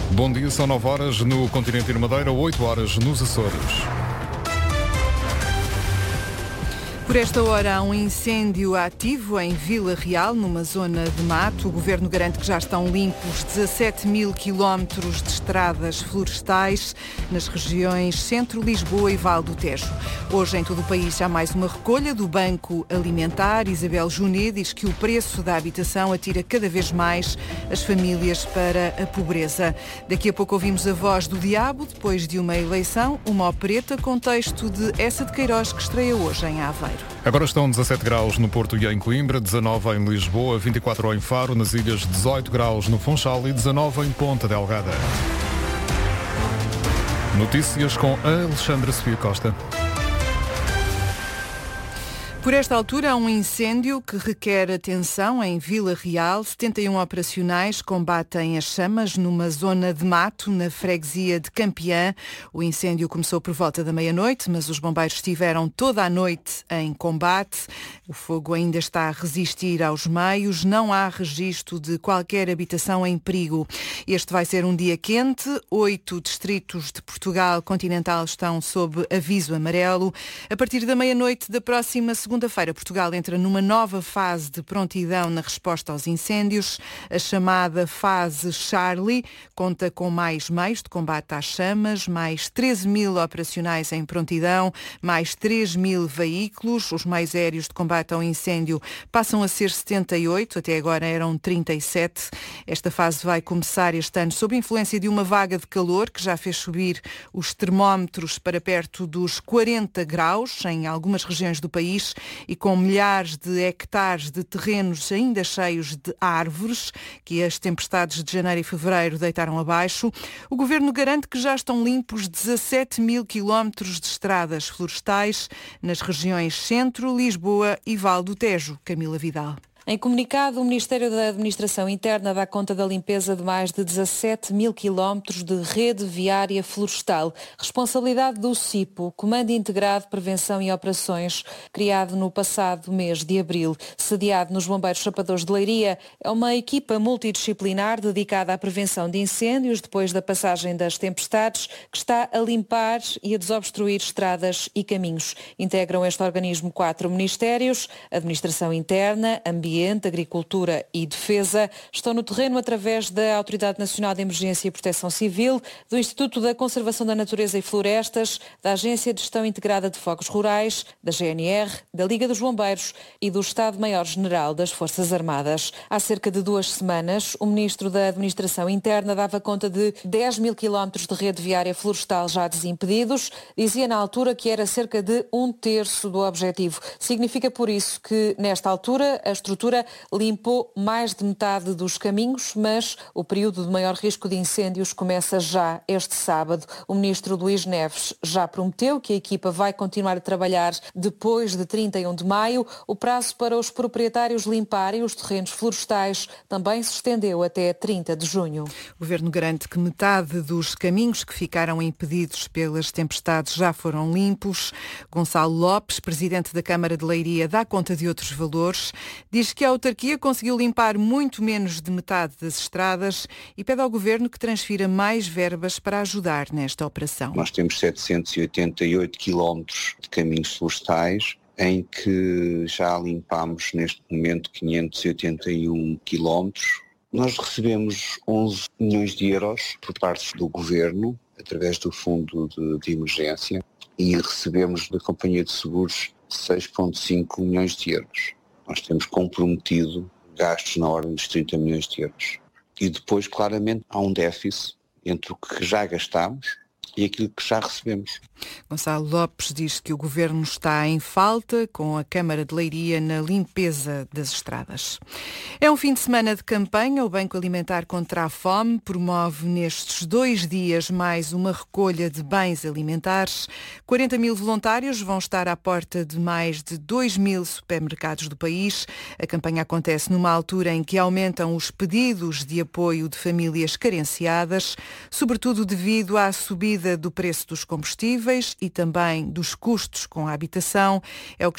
Bom dia, são 9 horas no continente e na Madeira, 8 horas nos Açores. Por esta hora há um incêndio ativo em Vila Real, numa zona de mato. O Governo garante que já estão limpos 17 mil quilómetros de estradas florestais nas regiões Centro, Lisboa e Val do Tejo. Hoje em todo o país há mais uma recolha do Banco Alimentar. Isabel Juné diz que o preço da habitação atira cada vez mais as famílias para a pobreza. Daqui a pouco ouvimos a voz do diabo, depois de uma eleição, uma opereta com texto de Essa de Queiroz, que estreia hoje em Aveiro. Agora estão 17 graus no Porto e em Coimbra, 19 em Lisboa, 24 em Faro, nas ilhas 18 graus no Funchal e 19 em Ponta Delgada. Notícias com a Alexandra Sofia Costa. Por esta altura há um incêndio que requer atenção em Vila Real. 71 operacionais combatem as chamas numa zona de mato na freguesia de Campeã. O incêndio começou por volta da meia-noite, mas os bombeiros estiveram toda a noite em combate. O fogo ainda está a resistir aos meios. Não há registro de qualquer habitação em perigo. Este vai ser um dia quente. 8 distritos de Portugal continental estão sob aviso amarelo. A partir da meia-noite da próxima segunda-feira, Portugal entra numa nova fase de prontidão na resposta aos incêndios. A chamada fase Charlie conta com mais meios de combate às chamas, mais 13 mil operacionais em prontidão, mais 3 mil veículos. Os meios aéreos de combate ao incêndio passam a ser 78, até agora eram 37. Esta fase vai começar este ano sob influência de uma vaga de calor que já fez subir os termómetros para perto dos 40 graus em algumas regiões do país, e com milhares de hectares de terrenos ainda cheios de árvores que as tempestades de janeiro e fevereiro deitaram abaixo. O Governo garante que já estão limpos 17 mil quilómetros de estradas florestais nas regiões Centro, Lisboa e Val do Tejo. Camila Vidal. Em comunicado, o Ministério da Administração Interna dá conta da limpeza de mais de 17 mil quilómetros de rede viária florestal. Responsabilidade do CIPO, Comando Integrado de Prevenção e Operações, criado no passado mês de abril. Sediado nos Bombeiros Chapadores de Leiria, é uma equipa multidisciplinar dedicada à prevenção de incêndios depois da passagem das tempestades, que está a limpar e a desobstruir estradas e caminhos. Integram este organismo 4 ministérios: Administração Interna, Ambiente, Agricultura e Defesa. Estão no terreno através da Autoridade Nacional de Emergência e Proteção Civil, do Instituto da Conservação da Natureza e Florestas, da Agência de Gestão Integrada de Fogos Rurais, da GNR, da Liga dos Bombeiros e do Estado-Maior-General das Forças Armadas. Há cerca de 2 semanas, o Ministro da Administração Interna dava conta de 10 mil quilómetros de rede viária florestal já desimpedidos. Dizia na altura que era cerca de 1/3 do objetivo. Significa por isso que, nesta altura, a estrutura limpou mais de metade dos caminhos, mas o período de maior risco de incêndios começa já este sábado. O Ministro Luís Neves já prometeu que a equipa vai continuar a trabalhar depois de 31 de maio. O prazo para os proprietários limparem os terrenos florestais também se estendeu até 30 de junho. O Governo garante que metade dos caminhos que ficaram impedidos pelas tempestades já foram limpos. Gonçalo Lopes, Presidente da Câmara de Leiria, dá conta de outros valores. Diz que a autarquia conseguiu limpar muito menos de metade das estradas e pede ao Governo que transfira mais verbas para ajudar nesta operação. Nós temos 788 quilómetros de caminhos florestais, em que já limpámos neste momento 581 quilómetros. Nós recebemos 11 milhões de euros por parte do Governo, através do Fundo de Emergência, e recebemos da Companhia de Seguros 6,5 milhões de euros. Nós temos comprometido gastos na ordem dos 30 milhões de euros. E depois, claramente, há um déficit entre o que já gastámos e aquilo que já recebemos. Gonçalo Lopes diz que o Governo está em falta com a Câmara de Leiria na limpeza das estradas. É um fim de semana de campanha. O Banco Alimentar contra a Fome promove nestes 2 dias mais uma recolha de bens alimentares. 40 mil voluntários vão estar à porta de mais de 2 mil supermercados do país. A campanha acontece numa altura em que aumentam os pedidos de apoio de famílias carenciadas, sobretudo devido à subida do preço dos combustíveis e também dos custos com a habitação. É o que